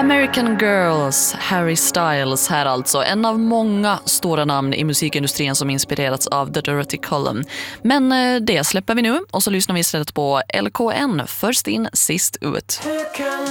American Girls, Harry Styles här alltså. En av många stora namn i musikindustrin som inspirerats av The Dirty Column. Men det släpper vi nu och så lyssnar vi istället på LKN, först in, sist ut.